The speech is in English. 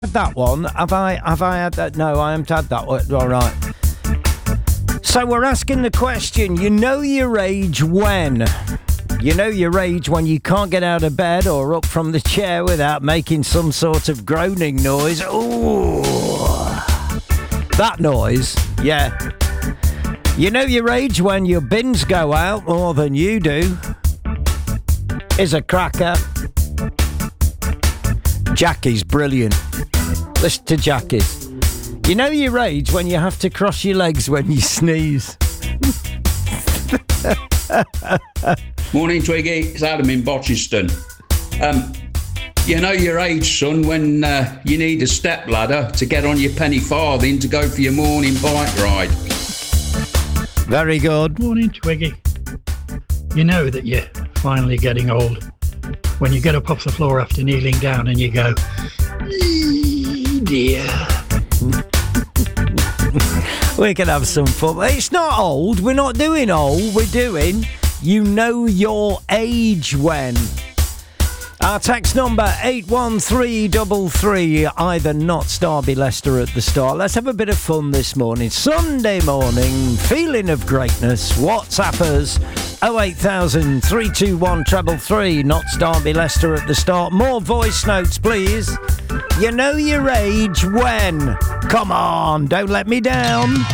That one, have I had that? No, I haven't had that one. All right. So we're asking the question, you know your age when? You know your age when you can't get out of bed or up from the chair without making some sort of groaning noise. Ooh, that noise, yeah. You know your age when your bins go out more than you do. Is a cracker. Jackie's brilliant. Listen to Jackie. You know your age when you have to cross your legs when you sneeze. Morning, Twiggy. It's Adam in Botchiston. You know your age, son, when you need a step ladder to get on your penny farthing to go for your morning bike ride. Very good. Morning, Twiggy. You know that you're finally getting old when you get up off the floor after kneeling down and you go, dear. We can have some fun. It's not old. We're not doing old. We're doing you know your age when. Our text number 81333, either not Starby Leicester at the start. Let's have a bit of fun this morning. Sunday morning, feeling of greatness. WhatsAppers 08000 321 333, not Starby Leicester at the start. More voice notes, please. You know your age when. Come on, don't let me down.